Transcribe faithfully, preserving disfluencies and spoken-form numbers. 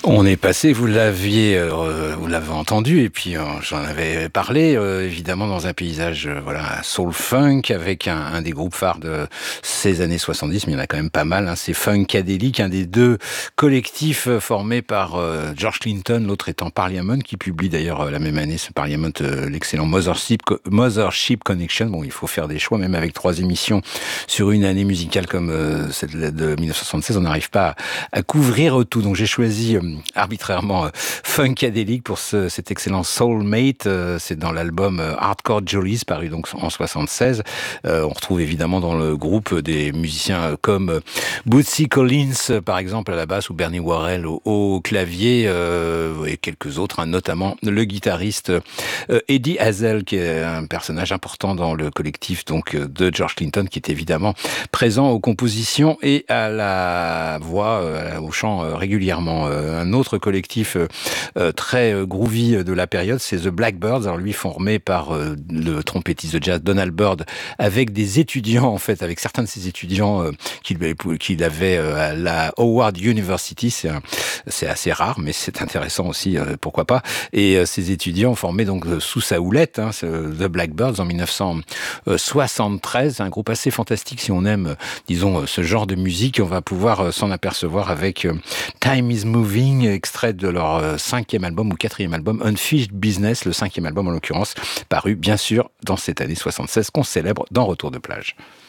On est passé, vous l'aviez, euh, vous l'avez entendu, et puis euh, j'en avais parlé, euh, évidemment, dans un paysage, euh, voilà, soul funk, avec un, un des groupes phares de ces années soixante-dix, mais il y en a quand même pas mal, hein, c'est Funkadelic, un des deux collectifs euh, formés par euh, George Clinton, l'autre étant Parliament, qui publie d'ailleurs euh, la même année, ce Parliament, euh, l'excellent Mothership, Mothership Connection. Bon, il faut faire des choix, même avec trois émissions sur une année musicale comme euh, celle de dix-neuf cent soixante-seize, on n'arrive pas à, à couvrir tout, donc j'ai choisi euh, arbitrairement euh, Funkadelic pour ce, cet excellent Soulmate. Euh, c'est dans l'album euh, Hardcore Jollies, paru donc en soixante-seize. Euh, on retrouve évidemment dans le groupe des musiciens euh, comme euh, Bootsy Collins, euh, par exemple, à la basse, ou Bernie Worrell au, au clavier, euh, et quelques autres, hein, notamment le guitariste euh, Eddie Hazel, qui est un personnage important dans le collectif donc euh, de George Clinton, qui est évidemment présent aux compositions et à la voix, euh, au chant euh, régulièrement. Euh, un autre collectif euh, euh, très euh, groovy de la période, c'est The Blackbirds. Alors lui, formé par euh, le trompettiste de jazz Donald Byrd, avec des étudiants, en fait, avec certains de ses étudiants euh, qu'il, qu'il avait euh, à la Howard University. C'est, un, c'est assez rare, mais c'est intéressant aussi, euh, pourquoi pas. Et euh, ces étudiants formés donc euh, sous sa houlette, hein, The Blackbirds, en dix-neuf cent soixante-treize, un groupe assez fantastique si on aime, euh, disons, euh, ce genre de musique. On va pouvoir euh, s'en apercevoir avec euh, Time is Moving, extrait de leur euh, cinquième album ou quatrième album, Unfinished Business, le cinquième album en l'occurrence, paru bien sûr dans cette année soixante-seize qu'on célèbre dans Retour de plage.